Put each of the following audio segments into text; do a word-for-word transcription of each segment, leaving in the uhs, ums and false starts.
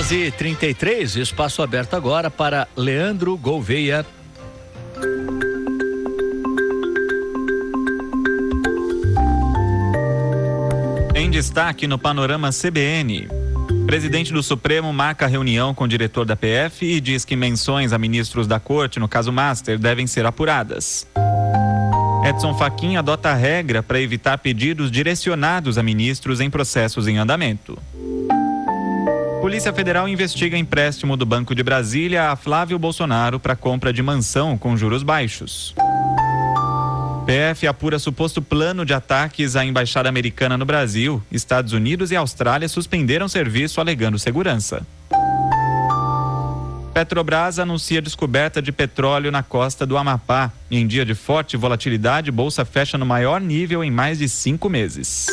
doze e trinta e três, espaço aberto agora para Leandro Gouveia. Em destaque no Panorama C B N. Presidente do Supremo marca reunião com o diretor da P F e diz que menções a ministros da Corte no caso Master devem ser apuradas. Edson Fachin adota regra para evitar pedidos direcionados a ministros em processos em andamento. Polícia Federal investiga empréstimo do Banco de Brasília a Flávio Bolsonaro para compra de mansão com juros baixos. P F apura suposto plano de ataques à embaixada americana no Brasil. Estados Unidos e Austrália suspenderam serviço alegando segurança. Petrobras anuncia descoberta de petróleo na costa do Amapá. Em dia de forte volatilidade, bolsa fecha no maior nível em mais de cinco meses.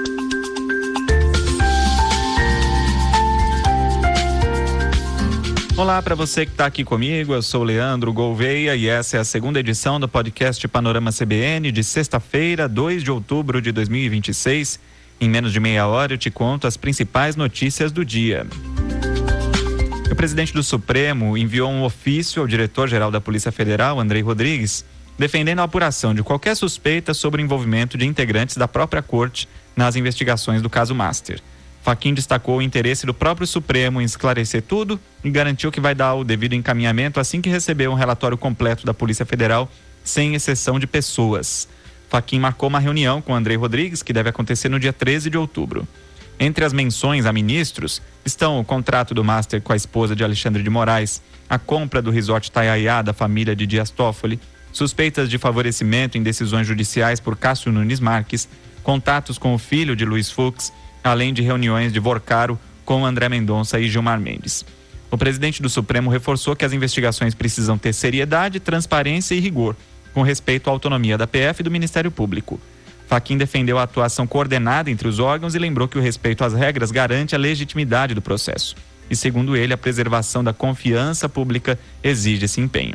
Olá para você que está aqui comigo, eu sou Leandro Gouveia e essa é a segunda edição do podcast Panorama C B N de sexta-feira, dois de outubro de dois mil e vinte e seis. Em menos de meia hora eu te conto as principais notícias do dia. O presidente do Supremo enviou um ofício ao diretor-geral da Polícia Federal, Andrei Rodrigues, defendendo a apuração de qualquer suspeita sobre o envolvimento de integrantes da própria corte nas investigações do caso Master. Fachin destacou o interesse do próprio Supremo em esclarecer tudo e garantiu que vai dar o devido encaminhamento assim que receber um relatório completo da Polícia Federal, sem exceção de pessoas. Fachin marcou uma reunião com Andrei Rodrigues, que deve acontecer no dia treze de outubro. Entre as menções a ministros estão o contrato do Master com a esposa de Alexandre de Moraes, a compra do resort Itaiaiá da família de Dias Toffoli, suspeitas de favorecimento em decisões judiciais por Cássio Nunes Marques, contatos com o filho de Luiz Fux, além de reuniões de Vorcaro com André Mendonça e Gilmar Mendes. O presidente do Supremo reforçou que as investigações precisam ter seriedade, transparência e rigor, com respeito à autonomia da P F e do Ministério Público. Fachin defendeu a atuação coordenada entre os órgãos e lembrou que o respeito às regras garante a legitimidade do processo. E, segundo ele, a preservação da confiança pública exige esse empenho.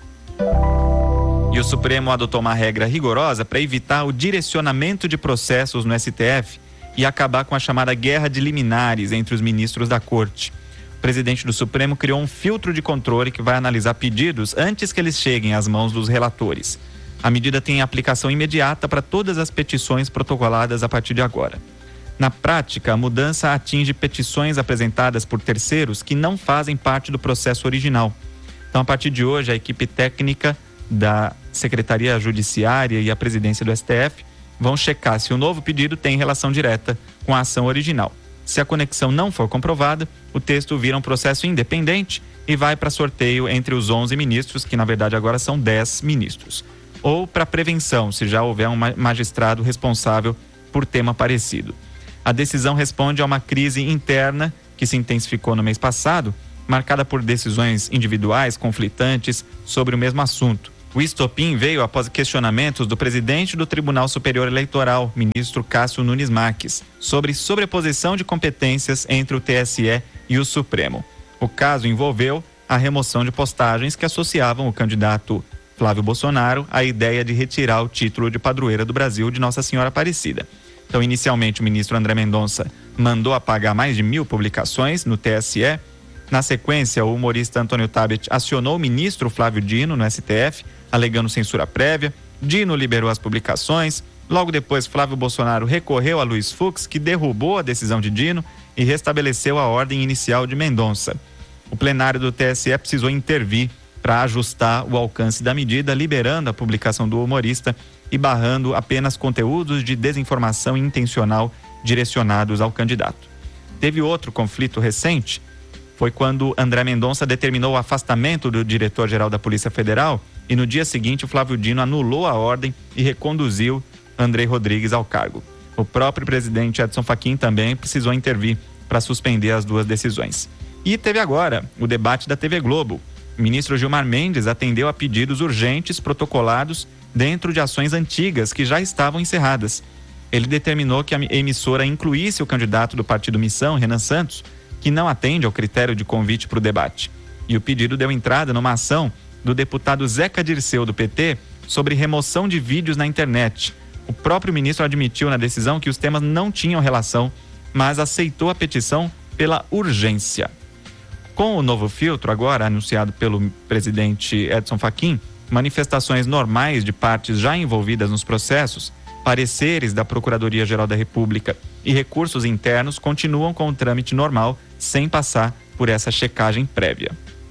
E o Supremo adotou uma regra rigorosa para evitar o direcionamento de processos no S T F e acabar com a chamada guerra de liminares entre os ministros da Corte. O presidente do Supremo criou um filtro de controle que vai analisar pedidos antes que eles cheguem às mãos dos relatores. A medida tem aplicação imediata para todas as petições protocoladas a partir de agora. Na prática, a mudança atinge petições apresentadas por terceiros que não fazem parte do processo original. Então, a partir de hoje, a equipe técnica da Secretaria Judiciária e a presidência do S T F vão checar se o novo pedido tem relação direta com a ação original. Se a conexão não for comprovada, o texto vira um processo independente e vai para sorteio entre os onze ministros, que na verdade agora são dez ministros. Ou para prevenção, se já houver um magistrado responsável por tema parecido. A decisão responde a uma crise interna que se intensificou no mês passado, marcada por decisões individuais conflitantes sobre o mesmo assunto. O estopim veio após questionamentos do presidente do Tribunal Superior Eleitoral, ministro Cássio Nunes Marques, sobre sobreposição de competências entre o T S E e o Supremo. O caso envolveu a remoção de postagens que associavam o candidato Flávio Bolsonaro à ideia de retirar o título de padroeira do Brasil de Nossa Senhora Aparecida. Então, inicialmente, o ministro André Mendonça mandou apagar mais de mil publicações no T S E. Na sequência, o humorista Antônio Tabet acionou o ministro Flávio Dino no S T F, alegando censura prévia. Dino liberou as publicações. Logo depois, Flávio Bolsonaro recorreu a Luiz Fux, que derrubou a decisão de Dino e restabeleceu a ordem inicial de Mendonça. O plenário do T S E precisou intervir para ajustar o alcance da medida, liberando a publicação do humorista e barrando apenas conteúdos de desinformação intencional direcionados ao candidato. Teve outro conflito recente, foi quando André Mendonça determinou o afastamento do diretor-geral da Polícia Federal e no dia seguinte o Flávio Dino anulou a ordem e reconduziu Andrei Rodrigues ao cargo. O próprio presidente Edson Fachin também precisou intervir para suspender as duas decisões. E teve agora o debate da T V Globo. O ministro Gilmar Mendes atendeu a pedidos urgentes protocolados dentro de ações antigas que já estavam encerradas. Ele determinou que a emissora incluísse o candidato do Partido Missão, Renan Santos, que não atende ao critério de convite para o debate. E o pedido deu entrada numa ação do deputado Zeca Dirceu, do P T, sobre remoção de vídeos na internet. O próprio ministro admitiu na decisão que os temas não tinham relação, mas aceitou a petição pela urgência. Com o novo filtro, agora anunciado pelo presidente Edson Fachin, manifestações normais de partes já envolvidas nos processos, pareceres da Procuradoria-Geral da República e recursos internos continuam com o trâmite normal, sem passar por essa checagem prévia.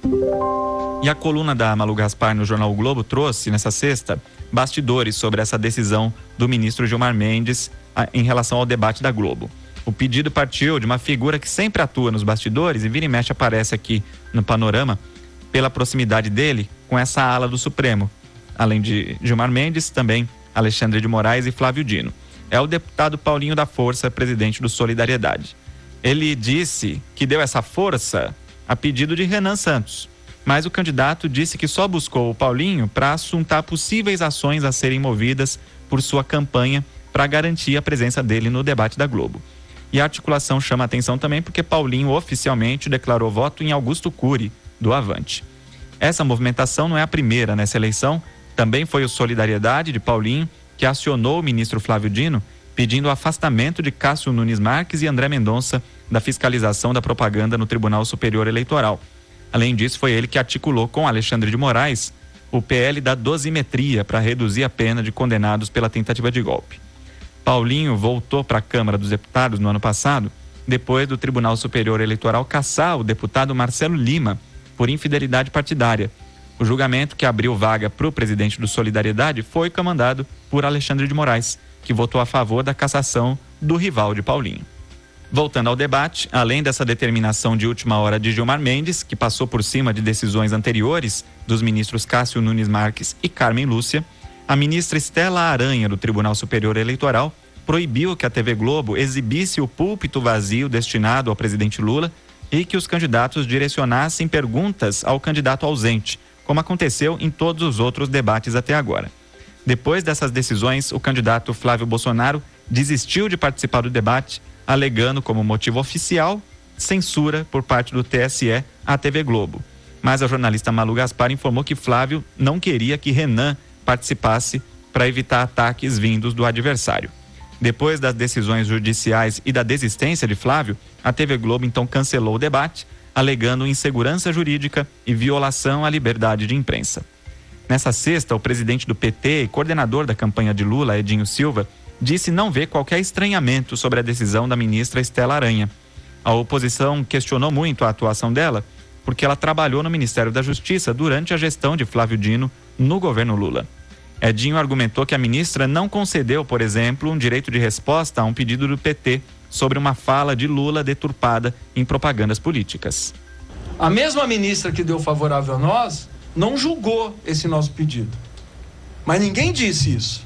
E a coluna da Malu Gaspar no jornal O Globo trouxe, nessa sexta, bastidores sobre essa decisão do ministro Gilmar Mendes a, em relação ao debate da Globo. O pedido partiu de uma figura que sempre atua nos bastidores e vira e mexe aparece aqui no panorama pela proximidade dele com essa ala do Supremo. Além de Gilmar Mendes, também Alexandre de Moraes e Flávio Dino. É o deputado Paulinho da Força, presidente do Solidariedade. Ele disse que deu essa força a pedido de Renan Santos, mas o candidato disse que só buscou o Paulinho para assuntar possíveis ações a serem movidas por sua campanha para garantir a presença dele no debate da Globo. E a articulação chama a atenção também porque Paulinho oficialmente declarou voto em Augusto Cury, do Avante. Essa movimentação não é a primeira nessa eleição. Também foi o Solidariedade de Paulinho que acionou o ministro Flávio Dino pedindo o afastamento de Cássio Nunes Marques e André Mendonça da fiscalização da propaganda no Tribunal Superior Eleitoral. Além disso, foi ele que articulou com Alexandre de Moraes o P L da dosimetria para reduzir a pena de condenados pela tentativa de golpe. Paulinho voltou para a Câmara dos Deputados no ano passado, depois do Tribunal Superior Eleitoral cassar o deputado Marcelo Lima por infidelidade partidária. O julgamento que abriu vaga para o presidente do Solidariedade foi comandado por Alexandre de Moraes, que votou a favor da cassação do rival de Paulinho. Voltando ao debate, além dessa determinação de última hora de Gilmar Mendes, que passou por cima de decisões anteriores dos ministros Cássio Nunes Marques e Carmen Lúcia, a ministra Estela Aranha, do Tribunal Superior Eleitoral, proibiu que a T V Globo exibisse o púlpito vazio destinado ao presidente Lula e que os candidatos direcionassem perguntas ao candidato ausente, como aconteceu em todos os outros debates até agora. Depois dessas decisões, o candidato Flávio Bolsonaro desistiu de participar do debate, alegando como motivo oficial censura por parte do T S E à T V Globo. Mas a jornalista Malu Gaspar informou que Flávio não queria que Renan participasse para evitar ataques vindos do adversário. Depois das decisões judiciais e da desistência de Flávio, a T V Globo então cancelou o debate, alegando insegurança jurídica e violação à liberdade de imprensa. Nessa sexta, o presidente do P T e coordenador da campanha de Lula, Edinho Silva, disse não ver qualquer estranhamento sobre a decisão da ministra Estela Aranha. A oposição questionou muito a atuação dela, porque ela trabalhou no Ministério da Justiça durante a gestão de Flávio Dino no governo Lula. Edinho argumentou que a ministra não concedeu, por exemplo, um direito de resposta a um pedido do P T sobre uma fala de Lula deturpada em propagandas políticas. A mesma ministra que deu favorável a nós não julgou esse nosso pedido. Mas ninguém disse isso.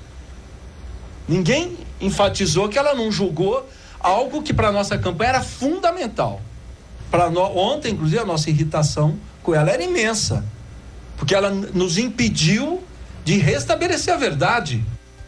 Ninguém enfatizou que ela não julgou algo que para a nossa campanha era fundamental. Para no... Ontem, inclusive, a nossa irritação com ela era imensa, porque ela nos impediu de restabelecer a verdade.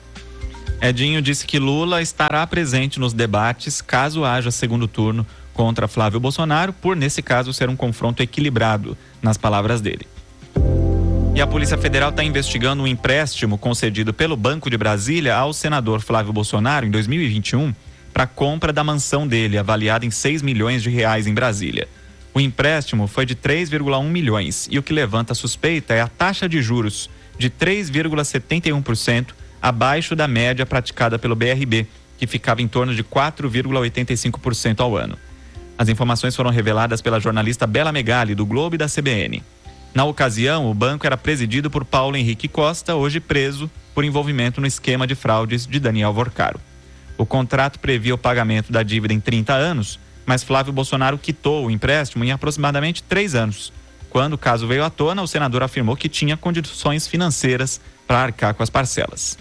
Edinho disse que Lula estará presente nos debates caso haja segundo turno contra Flávio Bolsonaro, por nesse caso ser um confronto equilibrado, nas palavras dele. E a Polícia Federal está investigando um empréstimo concedido pelo Banco de Brasília ao senador Flávio Bolsonaro em dois mil e vinte e um para a compra da mansão dele, avaliada em seis milhões de reais em Brasília. O empréstimo foi de três vírgula um milhões e o que levanta a suspeita é a taxa de juros de três vírgula setenta e um por cento abaixo da média praticada pelo B R B, que ficava em torno de quatro vírgula oitenta e cinco por cento ao ano. As informações foram reveladas pela jornalista Bela Megali, do Globo e da C B N. Na ocasião, o banco era presidido por Paulo Henrique Costa, hoje preso por envolvimento no esquema de fraudes de Daniel Vorcaro. O contrato previa o pagamento da dívida em trinta anos, mas Flávio Bolsonaro quitou o empréstimo em aproximadamente três anos. Quando o caso veio à tona, o senador afirmou que tinha condições financeiras para arcar com as parcelas.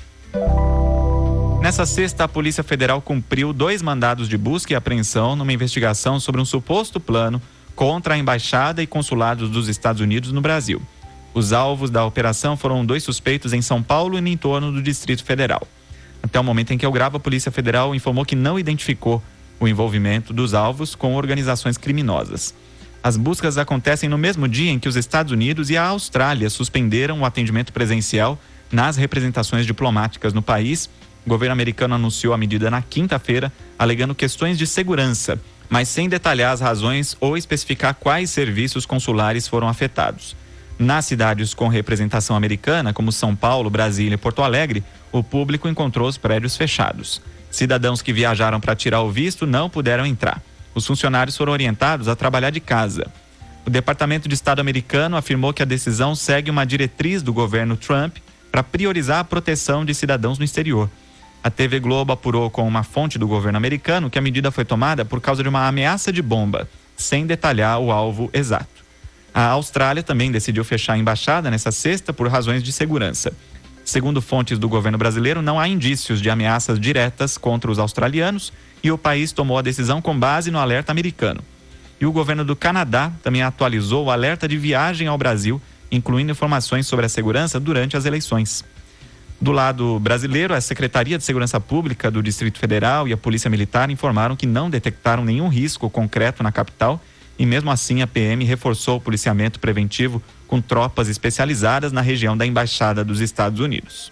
Nessa sexta, a Polícia Federal cumpriu dois mandados de busca e apreensão numa investigação sobre um suposto plano contra a embaixada e consulados dos Estados Unidos no Brasil. Os alvos da operação foram dois suspeitos em São Paulo e no entorno do Distrito Federal. Até o momento em que eu gravo, a Polícia Federal informou que não identificou o envolvimento dos alvos com organizações criminosas. As buscas acontecem no mesmo dia em que os Estados Unidos e a Austrália suspenderam o atendimento presencial nas representações diplomáticas no país. O governo americano anunciou a medida na quinta-feira, alegando questões de segurança, mas sem detalhar as razões ou especificar quais serviços consulares foram afetados. Nas cidades com representação americana, como São Paulo, Brasília e Porto Alegre, o público encontrou os prédios fechados. Cidadãos que viajaram para tirar o visto não puderam entrar. Os funcionários foram orientados a trabalhar de casa. O Departamento de Estado americano afirmou que a decisão segue uma diretriz do governo Trump para priorizar a proteção de cidadãos no exterior. A T V Globo apurou com uma fonte do governo americano que a medida foi tomada por causa de uma ameaça de bomba, sem detalhar o alvo exato. A Austrália também decidiu fechar a embaixada nessa sexta por razões de segurança. Segundo fontes do governo brasileiro, não há indícios de ameaças diretas contra os australianos e o país tomou a decisão com base no alerta americano. E o governo do Canadá também atualizou o alerta de viagem ao Brasil, incluindo informações sobre a segurança durante as eleições. Do lado brasileiro, a Secretaria de Segurança Pública do Distrito Federal e a Polícia Militar informaram que não detectaram nenhum risco concreto na capital e mesmo assim a P M reforçou o policiamento preventivo com tropas especializadas na região da Embaixada dos Estados Unidos.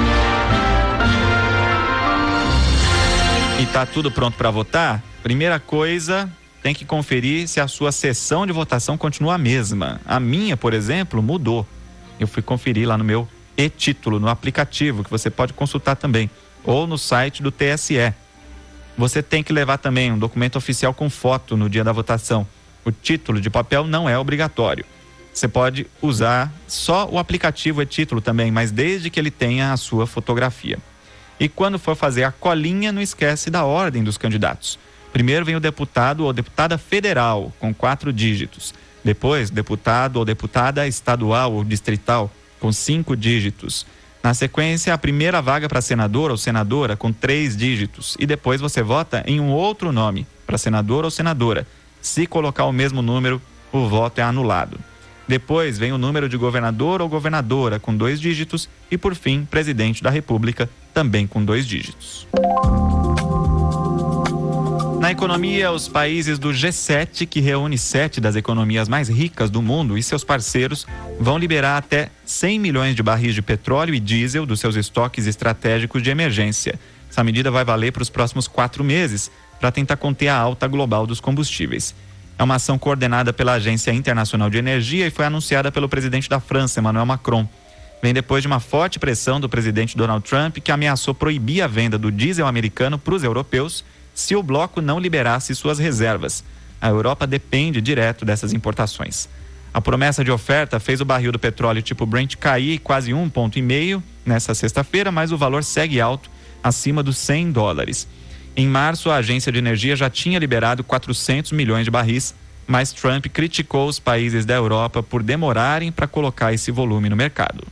E tá tudo pronto para votar? Primeira coisa, tem que conferir se a sua sessão de votação continua a mesma. A minha, por exemplo, mudou. Eu fui conferir lá no meu e-título, no aplicativo, que você pode consultar também, ou no site do T S E. Você tem que levar também um documento oficial com foto no dia da votação. O título de papel não é obrigatório. Você pode usar só o aplicativo e-título também, mas desde que ele tenha a sua fotografia. E quando for fazer a colinha, não esquece da ordem dos candidatos. Primeiro vem o deputado ou deputada federal, com quatro dígitos. Depois, deputado ou deputada estadual ou distrital, com cinco dígitos. Na sequência, a primeira vaga para senador ou senadora, com três dígitos. E depois você vota em um outro nome, para senador ou senadora. Se colocar o mesmo número, o voto é anulado. Depois vem o número de governador ou governadora, com dois dígitos. E, por fim, presidente da República, também com dois dígitos. Na economia, os países do G sete, que reúne sete das economias mais ricas do mundo, e seus parceiros vão liberar até cem milhões de barris de petróleo e diesel dos seus estoques estratégicos de emergência. Essa medida vai valer para os próximos quatro meses, para tentar conter a alta global dos combustíveis. É uma ação coordenada pela Agência Internacional de Energia e foi anunciada pelo presidente da França, Emmanuel Macron. Vem depois de uma forte pressão do presidente Donald Trump, que ameaçou proibir a venda do diesel americano para os europeus se o bloco não liberasse suas reservas. A Europa depende direto dessas importações. A promessa de oferta fez o barril do petróleo tipo Brent cair quase um ponto e meio nessa sexta-feira, mas o valor segue alto, acima dos cem dólares. Em março, a agência de energia já tinha liberado quatrocentos milhões de barris, mas Trump criticou os países da Europa por demorarem para colocar esse volume no mercado.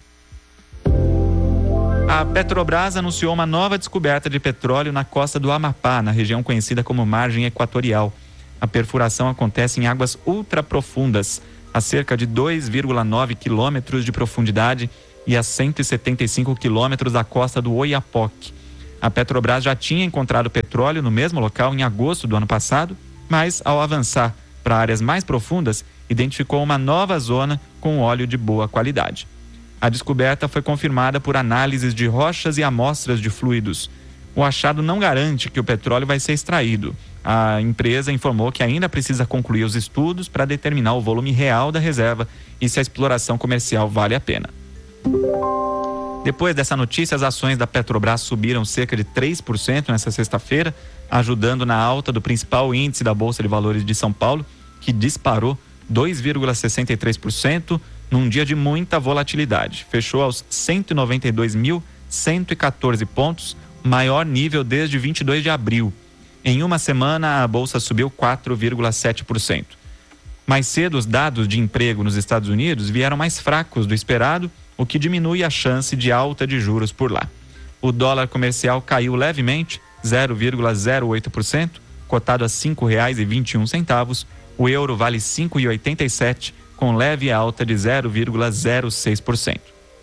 A Petrobras anunciou uma nova descoberta de petróleo na costa do Amapá, na região conhecida como Margem Equatorial. A perfuração acontece em águas ultraprofundas, a cerca de dois vírgula nove quilômetros de profundidade e a cento e setenta e cinco quilômetros da costa do Oiapoque. A Petrobras já tinha encontrado petróleo no mesmo local em agosto do ano passado, mas ao avançar para áreas mais profundas, identificou uma nova zona com óleo de boa qualidade. A descoberta foi confirmada por análises de rochas e amostras de fluidos. O achado não garante que o petróleo vai ser extraído. A empresa informou que ainda precisa concluir os estudos para determinar o volume real da reserva e se a exploração comercial vale a pena. Depois dessa notícia, as ações da Petrobras subiram cerca de três por cento nesta sexta-feira, ajudando na alta do principal índice da Bolsa de Valores de São Paulo, que disparou dois vírgula sessenta e três por cento num dia de muita volatilidade. Fechou aos cento e noventa e dois mil cento e quatorze pontos, maior nível desde vinte e dois de abril. Em uma semana, a Bolsa subiu quatro vírgula sete por cento. Mais cedo, os dados de emprego nos Estados Unidos vieram mais fracos do esperado, o que diminui a chance de alta de juros por lá. O dólar comercial caiu levemente, zero vírgula zero oito por cento, cotado a cinco reais e vinte e um centavos. O euro vale cinco reais e oitenta e sete centavos, com leve alta de zero vírgula zero seis por cento.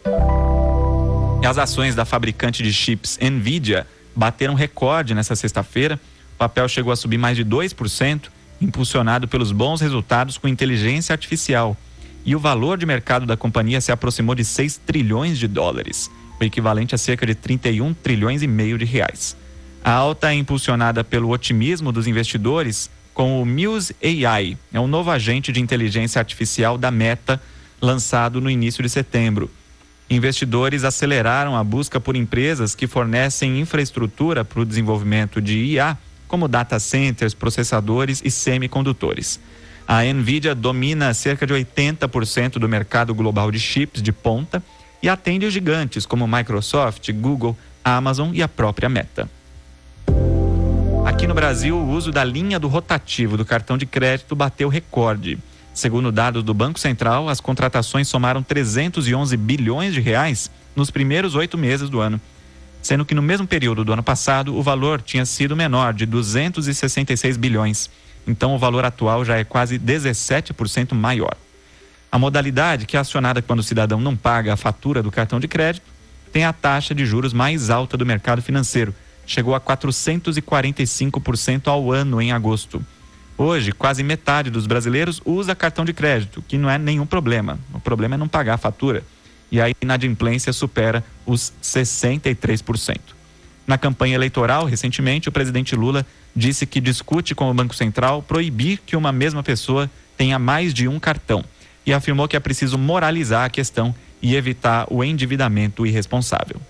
E as ações da fabricante de chips Nvidia bateram recorde nessa sexta-feira. O papel chegou a subir mais de dois por cento, impulsionado pelos bons resultados com inteligência artificial. E o valor de mercado da companhia se aproximou de seis trilhões de dólares, o equivalente a cerca de trinta e um trilhões e meio de reais. A alta é impulsionada pelo otimismo dos investidores com o Muse A I. É um novo agente de inteligência artificial da Meta, lançado no início de setembro. Investidores aceleraram a busca por empresas que fornecem infraestrutura para o desenvolvimento de I A, como data centers, processadores e semicondutores. A Nvidia domina cerca de oitenta por cento do mercado global de chips de ponta e atende gigantes como Microsoft, Google, Amazon e a própria Meta. Aqui no Brasil, o uso da linha do rotativo do cartão de crédito bateu recorde. Segundo dados do Banco Central, as contratações somaram trezentos e onze bilhões de reais nos primeiros oito meses do ano, sendo que no mesmo período do ano passado o valor tinha sido menor, de duzentos e sessenta e seis bilhões. Então o valor atual já é quase dezessete por cento maior. A modalidade, que é acionada quando o cidadão não paga a fatura do cartão de crédito, tem a taxa de juros mais alta do mercado financeiro. Chegou a quatrocentos e quarenta e cinco por cento ao ano em agosto. Hoje, quase metade dos brasileiros usa cartão de crédito, que não é nenhum problema. O problema é não pagar a fatura. E a inadimplência supera os sessenta e três por cento. Na campanha eleitoral, recentemente, o presidente Lula disse que discute com o Banco Central proibir que uma mesma pessoa tenha mais de um cartão e afirmou que é preciso moralizar a questão e evitar o endividamento irresponsável.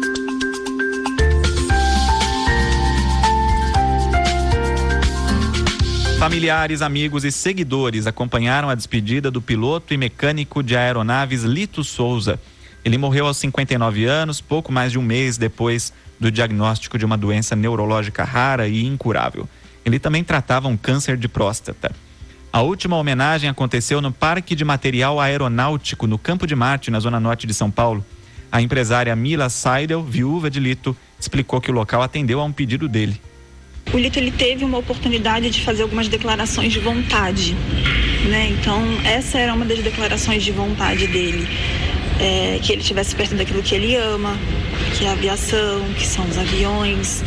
Familiares, amigos e seguidores acompanharam a despedida do piloto e mecânico de aeronaves Lito Souza. Ele morreu aos cinquenta e nove anos, pouco mais de um mês depois do diagnóstico de uma doença neurológica rara e incurável. Ele também tratava um câncer de próstata. A última homenagem aconteceu no Parque de Material Aeronáutico, no Campo de Marte, na zona norte de São Paulo. A empresária Mila Seidel, viúva de Lito, explicou que o local atendeu a um pedido dele. O Lito, ele teve uma oportunidade de fazer algumas declarações de vontade, né? Então, essa era uma das declarações de vontade dele, é, que ele estivesse perto daquilo que ele ama, que é a aviação, que são os aviões,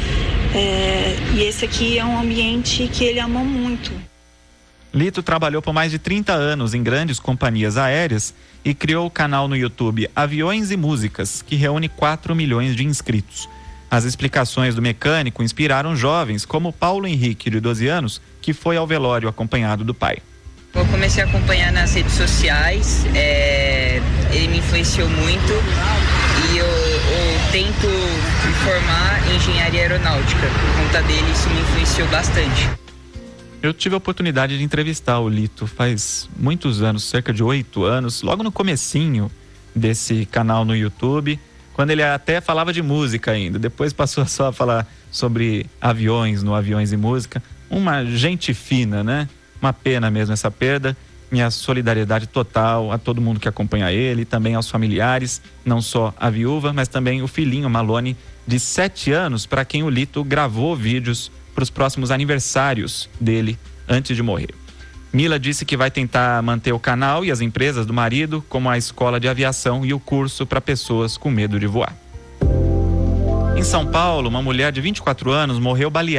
é, e esse aqui é um ambiente que ele ama muito. Lito trabalhou por mais de trinta anos em grandes companhias aéreas e criou o canal no YouTube Aviões e Músicas, que reúne quatro milhões de inscritos. As explicações do mecânico inspiraram jovens como Paulo Henrique, de doze anos, que foi ao velório acompanhado do pai. Eu comecei a acompanhar nas redes sociais, é, ele me influenciou muito e eu, eu tento me formar em engenharia aeronáutica. Por conta dele, isso me influenciou bastante. Eu tive a oportunidade de entrevistar o Lito faz muitos anos, cerca de oito anos, logo no comecinho desse canal no YouTube, quando ele até falava de música ainda. Depois passou só a falar sobre aviões, no Aviões e Música. Uma gente fina, né? Uma pena mesmo essa perda. Minha solidariedade total a todo mundo que acompanha ele, também aos familiares, não só a viúva, mas também o filhinho Malone, de sete anos, para quem o Lito gravou vídeos para os próximos aniversários dele antes de morrer. Mila disse que vai tentar manter o canal e as empresas do marido, como a escola de aviação e o curso para pessoas com medo de voar. Em São Paulo, uma mulher de vinte e quatro anos morreu baleada